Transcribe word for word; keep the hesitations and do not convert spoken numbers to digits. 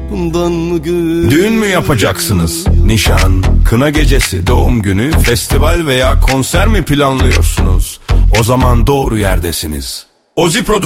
bundan mı gün? Düğün mü yapacaksınız? Nişan, kına gecesi, doğum günü, festival veya konser mi planlıyorsunuz? O zaman doğru yerdesiniz. Ozi Prodüksiyon